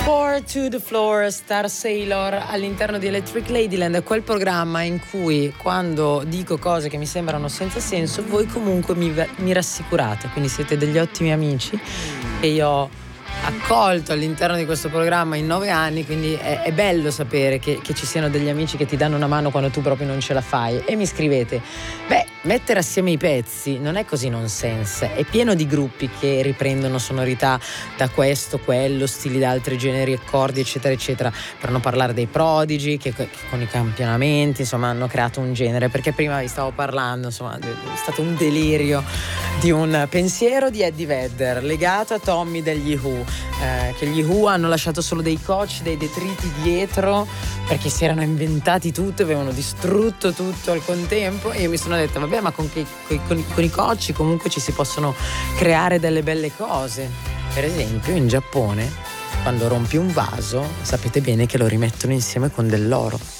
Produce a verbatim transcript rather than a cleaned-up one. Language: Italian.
Four to the Floor, Star Sailor all'interno di Electric Ladyland, quel programma in cui quando dico cose che mi sembrano senza senso voi comunque mi, mi rassicurate, quindi siete degli ottimi amici e io ho accolto all'interno di questo programma in nove anni, quindi è, è bello sapere che, che ci siano degli amici che ti danno una mano quando tu proprio non ce la fai. E mi scrivete, beh, mettere assieme i pezzi non è così nonsense, è pieno di gruppi che riprendono sonorità da questo, quello, stili da altri generi, accordi eccetera eccetera, per non parlare dei Prodigy che, che con i campionamenti insomma hanno creato un genere, perché prima vi stavo parlando, insomma è stato un delirio di un pensiero di Eddie Vedder legato a Tommy degli Who. Eh, che gli Who hanno lasciato solo dei coach, dei detriti dietro perché si erano inventati tutto e avevano distrutto tutto al contempo, e io mi sono detta vabbè, ma con, che, con, con i coach comunque ci si possono creare delle belle cose. Per esempio in Giappone quando rompi un vaso sapete bene che lo rimettono insieme con dell'oro.